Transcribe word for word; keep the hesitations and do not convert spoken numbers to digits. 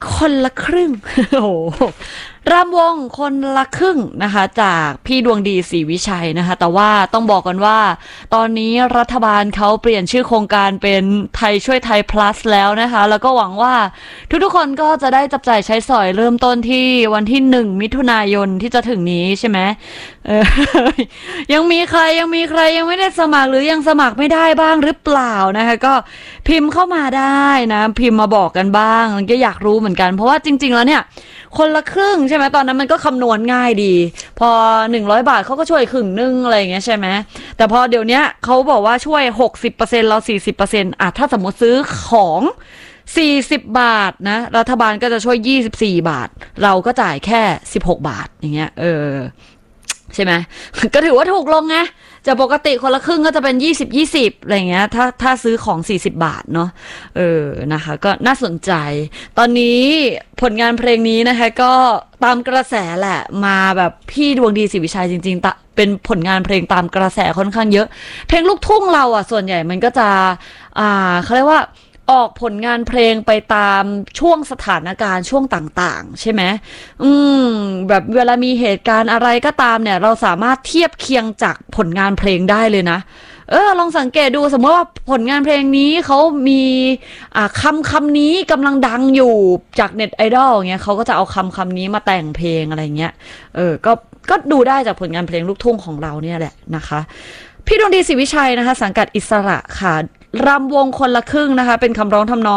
คนละครึ่ง โอ้โหรำวงคนละครึ่งนะคะจากพี่ดวงดีศรีวิชัยนะคะแต่ว่าต้องบอกกันว่าตอนนี้รัฐบาลเขาเปลี่ยนชื่อโครงการเป็นไทยช่วยไทย plus แล้วนะคะแล้วก็หวังว่าทุกๆคนก็จะได้จับจ่ายใช้สอยเริ่มต้นที่วันที่หนึ่งมิถุนายนที่จะถึงนี้ใช่ไหมเออ ยังมีใครยังมีใครยังไม่ได้สมัครหรือยังสมัครไม่ได้บ้างหรือเปล่านะคะก็พิมพ์เข้ามาได้นะพิมพ์มาบอกกันบ้างก็อยากรู้เหมือนกันเพราะว่าจริงๆแล้วเนี่ยคนละครึ่งใช่ไหมตอนนั้นมันก็คำนวณง่ายดีพอหนึ่งร้อยบาทเขาก็ช่วยครึ่งนึงอะไรอย่างเงี้ยใช่ไหมแต่พอเดี๋ยวนี้เขาบอกว่าช่วย หกสิบเปอร์เซ็นต์ เรา สี่สิบเปอร์เซ็นต์ อ่ะถ้าสมมติซื้อของสี่สิบบาทนะรัฐบาลก็จะช่วยยี่สิบสี่บาทเราก็จ่ายแค่สิบหกบาทอย่างเงี้ยเออใช่ไหมก็ถือว่าถูกลงไงจากปกติคนละครึ่งก็จะเป็นยี่สิบ ยี่สิบอะไรเงี้ยถ้าถ้าซื้อของสี่สิบบาทเนาะเออนะคะก็น่าสนใจตอนนี้ผลงานเพลงนี้นะคะก็ตามกระแสแหละมาแบบพี่ดวงดีศรีวิชัยจริงๆเป็นผลงานเพลงตามกระแสค่อนข้างเยอะเพลงลูกทุ่งเราอ่ะส่วนใหญ่มันก็จะอ่าเขาเรียกว่าออกผลงานเพลงไปตามช่วงสถานการณ์ช่วงต่างๆใช่ไหมอืมแบบเวลามีเหตุการณ์อะไรก็ตามเนี่ยเราสามารถเทียบเคียงจากผลงานเพลงได้เลยนะเออลองสังเกตดูสมมติว่าผลงานเพลงนี้เขามีอ่าคำคำนี้กำลังดังอยู่จากเน็ตไอดอลเงี้ยเขาก็จะเอาคำคำนี้มาแต่งเพลงอะไรเงี้ยเออก็ก็ดูได้จากผลงานเพลงลูกทุ่งของเราเนี่ยแหละนะคะพี่ดวงดีศรีวิชัยนะคะสังกัดอิสระค่ะรำวงคนละครึ่งนะคะเป็นคำร้องทำนอง